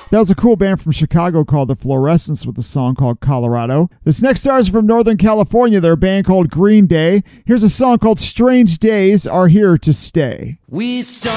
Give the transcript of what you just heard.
That was a cool band from Chicago called The Fluorescence with a song called Colorado. This next star is from Northern California. They're a band called Green Day. Here's a song called Strange Days Are Here to Stay. We start